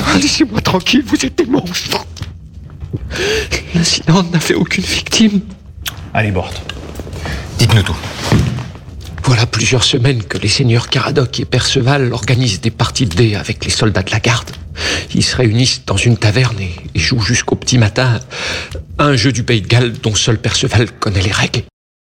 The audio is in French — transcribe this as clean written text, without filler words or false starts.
Laissez-moi tranquille, vous êtes des monstres. L'incident n'a fait aucune victime. Allez, Bort. Dites-nous tout. Voilà plusieurs semaines que les seigneurs Caradoc et Perceval organisent des parties de dés avec les soldats de la garde. Ils se réunissent dans une taverne et jouent jusqu'au petit matin à un jeu du Pays de Galles dont seul Perceval connaît les règles.